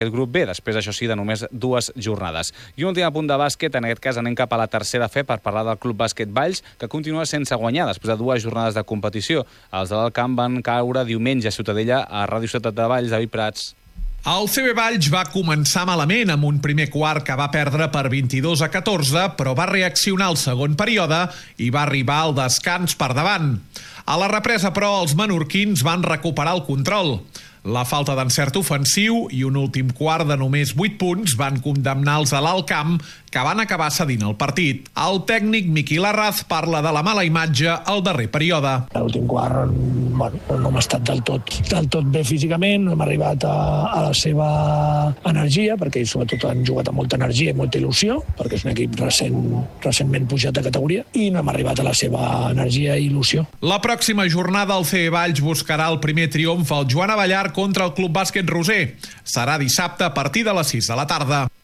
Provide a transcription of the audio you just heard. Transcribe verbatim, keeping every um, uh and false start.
aquest grup B, després, això sí, de només dues jornades. I un últim apunt de bàsquet, en aquest cas anem cap a la tercera fe per parlar del Club Bàsquet Valls, que continua sense guanyar després de dues jornades de competició. Els de l'Alcamp van caure diumenge a Ciutadella a Ràdio Ciutat de Valls. David Prats. El C B Valls va començar malament amb un primer quart que va perdre per vint-i-dos a catorze, però va reaccionar al segon període i va arribar al descans per davant. A la represa, però, els menorquins van recuperar el control. La falta d'encert ofensiu i un últim quart de només vuit punts van condemnar els de l'Alcamp, que van acabar cedint el partit. El tècnic Miqui Larraz parla de la mala imatge al darrer període. L'últim quart, bueno, no hem estat del tot, del tot bé físicament, no hem arribat a, a la seva energia, perquè ells sobretot han jugat amb molta energia i molta il·lusió, perquè és un equip recent, recentment pujat de categoria, i no hem arribat a la seva energia i il·lusió. La pròxima jornada el C B Valls buscarà el primer triomf al Joan Abellar contra el Club Bàsquet Roser. Serà dissabte a partir de les sis de la tarda.